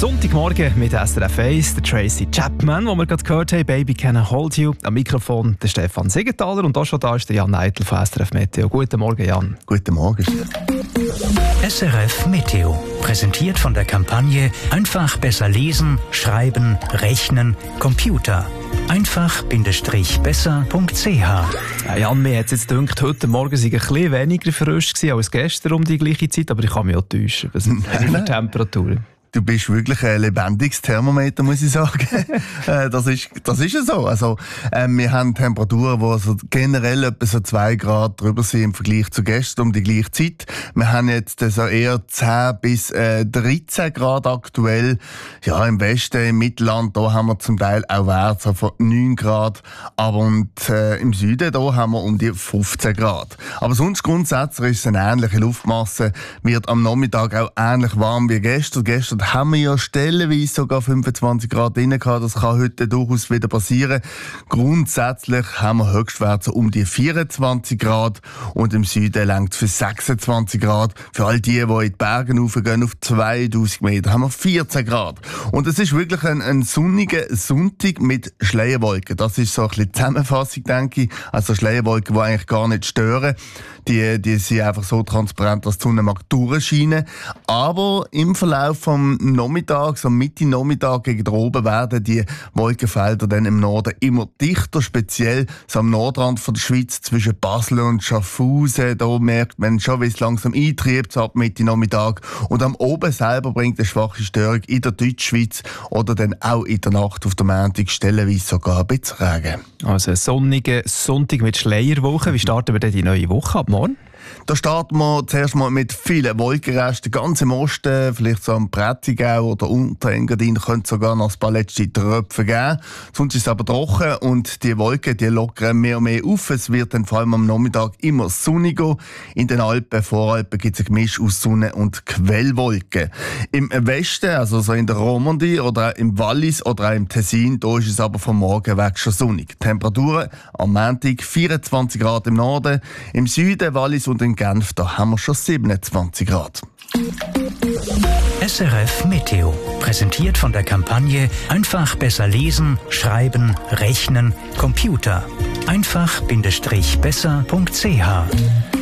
Sonntagmorgen mit SRF 1, der Tracy Chapman, wo wir gerade gehört haben, «Baby Can I Hold You». Am Mikrofon der Stefan Siegenthaler und auch schon da ist der Jan Neidl von SRF Meteo. Guten Morgen, Jan. Guten Morgen. SRF Meteo, präsentiert von der Kampagne «Einfach besser lesen, schreiben, rechnen, Computer». einfach-besser.ch. Jan, mir hat es jetzt gedacht, heute Morgen sei ein bisschen weniger frisch als gestern um die gleiche Zeit, aber ich kann mich auch täuschen. Was sind die Temperaturen? Du bist wirklich ein lebendiges Thermometer, muss ich sagen. Das ist ja so. Also, wir haben Temperaturen, die also generell etwa so 2 Grad drüber sind im Vergleich zu gestern um die gleiche Zeit. Wir haben jetzt so eher 10 bis 13 Grad aktuell. Ja, im Westen, im Mittelland, da haben wir zum Teil auch Werte von 9 Grad. Aber im Süden, da haben wir um die 15 Grad. Aber sonst grundsätzlich ist es eine ähnliche Luftmasse. Wird am Nachmittag auch ähnlich warm wie gestern. Gestern haben wir ja stellenweise sogar 25 Grad drin gehabt. Das kann heute durchaus wieder passieren. Grundsätzlich haben wir Höchstwerte um die 24 Grad und im Süden reicht für 26 Grad. Für all die in die Berge raufgehen, auf 2000 Meter, haben wir 14 Grad. Und es ist wirklich ein sonniger Sonntag mit Schleierwolken. Das ist so ein bisschen die Zusammenfassung, denke ich. Also Schleierwolken, die eigentlich gar nicht stören. Die sind einfach so transparent, dass die Sonne mag durchscheinen. Aber im Verlauf vom Nachmittag, so Mitte Nachmittag gegen oben, werden die Wolkenfelder dann im Norden immer dichter, speziell so am Nordrand von der Schweiz zwischen Basel und Schaffhausen. Da merkt man schon, wie es langsam eintriebt, so ab Mitte Nachmittag. Und am Oben selber bringt eine schwache Störung in der Deutschschweiz oder dann auch in der Nacht auf der Montag stellenweise sogar ein bisschen Regen. Also ein sonniger Sonntag mit Schleierwoche. Wie starten wir denn die neue Woche ab morgen? Da starten wir zuerst mal mit vielen Wolkenresten, ganz im Osten, vielleicht so am Prättigau oder Unterengadin, könnte sogar noch ein paar letzte Tröpfe geben. Sonst ist es aber trocken und die Wolken, die lockern mehr und mehr auf. Es wird dann vor allem am Nachmittag immer sonniger. In den Alpen, Voralpen gibt es ein Gemisch aus Sonne- und Quellwolken. Im Westen, also so in der Romandie oder auch im Wallis oder auch im Tessin, da ist es aber vom Morgen weg schon sonnig. Temperaturen am Montag 24 Grad im Norden, im Süden, Wallis und in Genf, da haben wir schon 27 Grad. SRF Meteo, präsentiert von der Kampagne «Einfach besser lesen, schreiben, rechnen, Computer». einfach-besser.ch